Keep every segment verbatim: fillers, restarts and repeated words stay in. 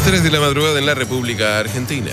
tres de la madrugada en la República Argentina.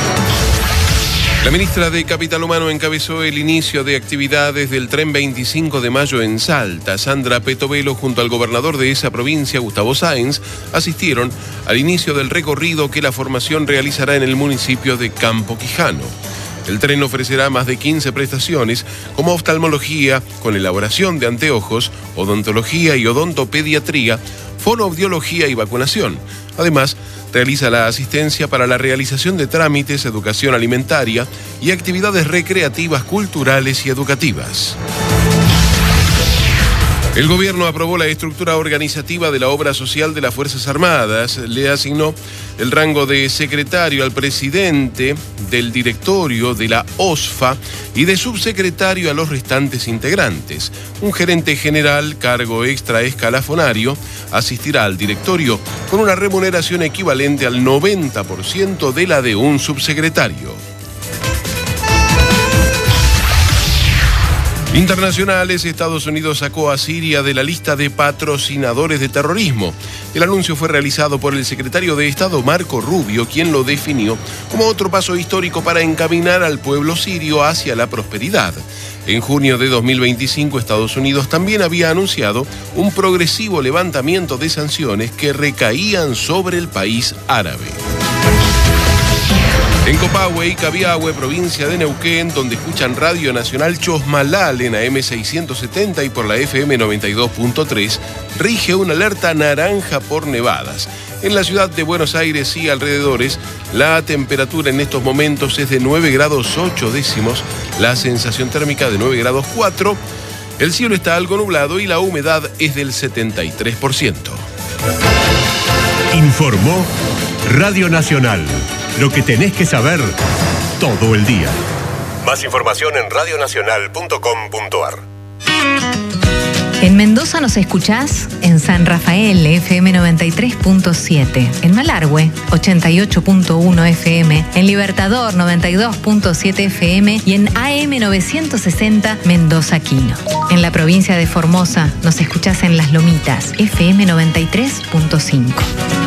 La ministra de Capital Humano encabezó el inicio de actividades del tren veinticinco de mayo en Salta. Sandra Petovelo, junto al gobernador de esa provincia, Gustavo Sáenz, asistieron al inicio del recorrido que la formación realizará en el municipio de Campo Quijano. El tren ofrecerá más de quince prestaciones, como oftalmología, con elaboración de anteojos, odontología y odontopediatría, fonoaudiología y vacunación. Además, realiza la asistencia para la realización de trámites, educación alimentaria y actividades recreativas, culturales y educativas. El gobierno aprobó la estructura organizativa de la obra social de las Fuerzas Armadas. Le asignó el rango de secretario al presidente del directorio de la O S F A y de subsecretario a los restantes integrantes. Un gerente general, cargo extra escalafonario, asistirá al directorio con una remuneración equivalente al noventa por ciento de la de un subsecretario. Internacionales, Estados Unidos sacó a Siria de la lista de patrocinadores de terrorismo. El anuncio fue realizado por el secretario de Estado Marco Rubio, quien lo definió como otro paso histórico para encaminar al pueblo sirio hacia la prosperidad. En junio de dos mil veinticinco, Estados Unidos también había anunciado un progresivo levantamiento de sanciones que recaían sobre el país árabe. En Copahue y Cabiahue, provincia de Neuquén, donde escuchan Radio Nacional Chosmalal en A M seiscientos setenta y por la F M noventa y dos punto tres, rige una alerta naranja por nevadas. En la ciudad de Buenos Aires y alrededores, la temperatura en estos momentos es de nueve grados ocho décimos, la sensación térmica de nueve grados cuatro, el cielo está algo nublado y la humedad es del setenta y tres por ciento. Informó Radio Nacional. Lo que tenés que saber todo el día. Más información en radio nacional punto com punto a r. En Mendoza nos escuchás en San Rafael, F M noventa y tres punto siete. En Malargüe, ochenta y ocho punto uno F M. En Libertador, noventa y dos punto siete F M. Y en A M novecientos sesenta, Mendoza Quino. En la provincia de Formosa nos escuchás en Las Lomitas, F M noventa y tres punto cinco.